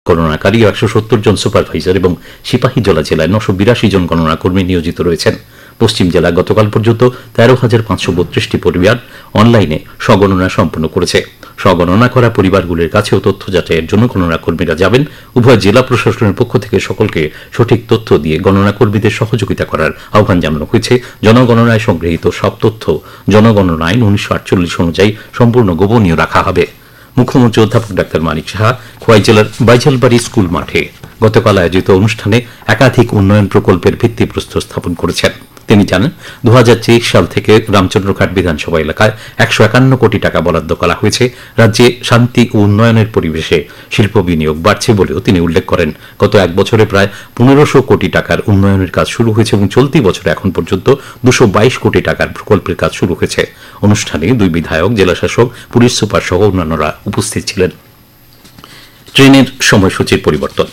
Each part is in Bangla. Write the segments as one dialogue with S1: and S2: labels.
S1: গণনাকারী 170 জন সুপারভাইজার এবং সিপাহীজলা জেলায় 982 জন গণনা কর্মী নিয়োজিত রয়েছেন। পশ্চিম জেলায় গতকাল পর্যন্ত 13,532টি পরিবার অনলাইনে স্বগণনা সম্পন্ন করেছে। স্বগণনা করা পরিবারগুলির কাছেও তথ্য যাচাইয়ের জন্য গণনা কর্মীরা যাবেন। উভয় জেলা প্রশাসনের পক্ষ থেকে সকলকে সঠিক তথ্য দিয়ে গণনা কর্মীদের সহযোগিতা করার আহ্বান জানানো হয়েছে। জনগণনায় সংগৃহীত সব তথ্য জনগণনা আইন 1948 অনুযায়ী সম্পূর্ণ গোপনীয় রাখা হবে। মুখ্যমন্ত্রী অধ্যাপক ডাক্তার মানিক সাহা খোয়াই জেলার বাইজালবাড়ি স্কুল মাঠে গতকাল আয়োজিত অনুষ্ঠানে একাধিক উন্নয়ন প্রকল্পের ভিত্তিপ্রস্তর স্থাপন করেছেন। তিনি জানান, 2023 সাল থেকে রামচন্দ্রঘাট বিধানসভা এলাকায় 151 কোটি টাকা বরাদ্দ করা হয়েছে। রাজ্যে শান্তি ও উন্নয়নের পরিবেশে শিল্প বিনিয়োগ বাড়ছে বলেও তিনি উল্লেখ করেন। গত এক বছরে প্রায় 1500 কোটি টাকার উন্নয়নের কাজ শুরু হয়েছে এবং চলতি বছরে এখন পর্যন্ত 222 কোটি টাকার প্রকল্পের কাজ শুরু হয়েছে। অনুষ্ঠানে 2 বিধায়ক, জেলাশাসক, পুলিশ সুপার সহ অন্যান্যরা উপস্থিত ছিলেন। ট্রেনের সময়সূচির পরিবর্তন।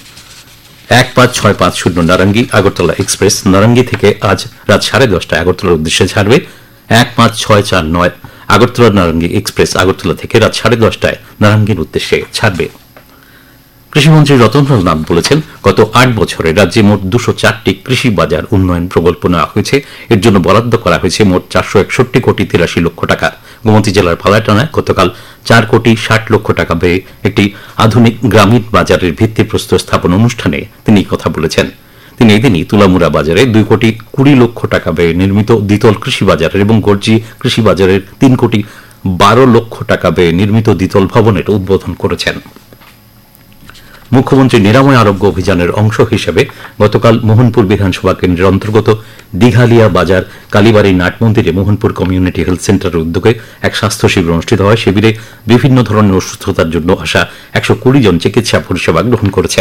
S1: 1565 নারাঙ্গি আগরতলা এক্সপ্রেস নারাঙ্গি থেকে আজ রাত 10:30টায় আগরতলার উদ্দেশ্যে ছাড়বে। 1549 আগরতলা নারাঙ্গি এক্সপ্রেস আগরতলা থেকে রাত 10:30টায় নারাঙ্গির উদ্দেশ্যে ছাড়বে। কৃষিমন্ত্রী রতনলাল নাথ বলেছেন, গত 8 বছরে রাজ্যে মোট 204টি কৃষি বাজার উন্নয়ন প্রকল্প নেওয়া হয়েছে। এর জন্য বরাদ্দ করা হয়েছে মোট 461 কোটি 83 লক্ষ টাকা। গোমতী জেলার ফালাটানায় গতকাল 4 কোটি 60 লক্ষ টাকা ব্যয়ে একটি আধুনিক গ্রামীণ বাজারের ভিত্তিপ্রস্তর স্থাপন অনুষ্ঠানে তিনি কথা বলেছেন। তিনি এদিনই তুলামুড়া বাজারে 2 কোটি 20 লক্ষ টাকা ব্যয়ে নির্মিত দ্বিতল কৃষি বাজারের এবং গর্জি কৃষি বাজারের 3 কোটি 12 লক্ষ টাকা ব্যয়ে নির্মিত দ্বিতল ভবনের উদ্বোধন করেছেন। মুখ্যমন্ত্রী নিরাময় আরোগ্য অভিযানের অংশ হিসেবে গতকাল মোহনপুর বিধানসভা কেন্দ্রের অন্তর্গত দীঘালিয়া বাজার কালীবাড়ি নাট মন্দিরে মোহনপুর কমিউনিটি হেলথ সেন্টারের উদ্যোগে এক স্বাস্থ্য শিবির অনুষ্ঠিত হয়। শিবিরে বিভিন্ন ধরনের অসুস্থতার জন্য আসা 120 জন চিকিৎসা পরিষেবা গ্রহণ করেছেন।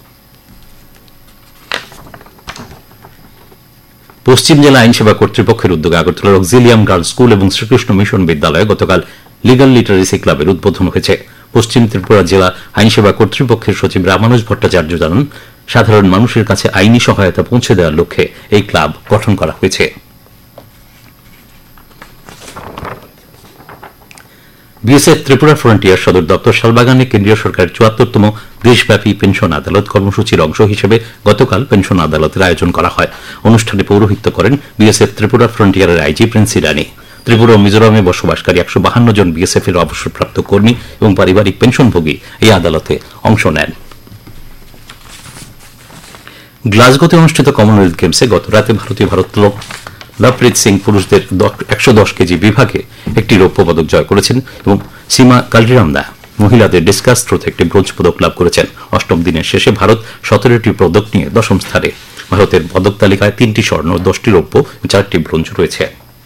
S1: পশ্চিম জেলা আইনসেবা কর্তৃপক্ষের উদ্যোগে আগরতলার অক্সিলিয়াম গার্লস স্কুল এবং শ্রীকৃষ্ণ মিশন বিদ্যালয়ে গতকাল লিগাল লিটারেসি ক্লাবের উদ্বোধন হয়েছে। পশ্চিম ত্রিপুরা জেলা আইনসেবা কর্তৃপক্ষের সচিব রামানুজ ভট্টাচার্য জানান, সাধারণ মানুষের কাছে আইনি সহায়তা পৌঁছে দেওয়ার লক্ষ্যে এই ক্লাব গঠন করা হয়েছে। বিএসএফ ত্রিপুরা ফ্রন্টিয়ার সদর দপ্তর শালবাগানে কেন্দ্রীয় সরকারের 74তম দেশব্যাপী পেনশন আদালত কর্মসূচির অংশ হিসেবে গতকাল পেনশন আদালতের আয়োজন করা হয়। অনুষ্ঠানে পৌরোহিত্য করেন বিএসএফ ত্রিপুরা ফ্রন্টিয়ারের আইজি প্রিন্স ইরানি। ত্রিপুরা ও মিজোরামে বসবাসকারী 152 জন বিএসএফ এর অবসরপ্রাপ্ত কর্মী এবং পারিবারিক পেনশনভোগী এই আদালতে অংশ নেন। গ্লাসগোতে অনুষ্ঠিত কমনওয়েলথ গেমসে গতরাতে ভারতীয় ভারোত্তোলক লভপ্রীত সিং পুরুষদের 110 কেজি বিভাগে একটি রৌপ্য পদক জয় করেছেন এবং সীমা কালরিরামদা মহিলাদের ডিসকাস থ্রোতে একটি ব্রোঞ্জ পদক লাভ করেছেন। অষ্টম দিনের শেষে ভারত 17টি পদক নিয়ে দশম স্থানে। ভারতের পদক তালিকায় 3টি স্বর্ণ, 10টি রৌপ্য ও 4টি ব্রোঞ্জ রয়েছে।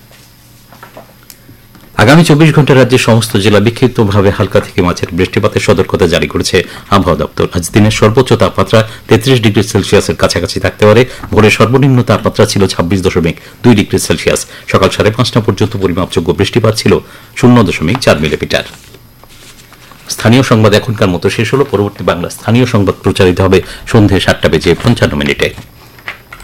S1: আগামী 24 ঘন্টা রাজ্যের সমস্ত জেলা বিক্ষিপ্তভাবে হালকা থেকে মাঝারি বৃষ্টিপাতের সতর্কতা জারি করেছে আবহাওয়া দপ্তর। আজ দিনের সর্বোচ্চ তাপমাত্রা 33 ডিগ্রি সেলসিয়াসের কাছাকাছি থাকতে পারে। ভোরের সর্বনিম্ন তাপমাত্রা ছিল 26.2 ডিগ্রি সেলসিয়াস। সকাল 5:30 পর্যন্ত পরিমাপযোগ্য বৃষ্টিপাত ছিল 0.4 মিলিমিটার। স্থানীয় সংবাদ এখনকার মতো শেষ হলো। পরবর্তী বাংলা স্থানীয় সংবাদ প্রচারিত হবে সন্ধ্যে 7:55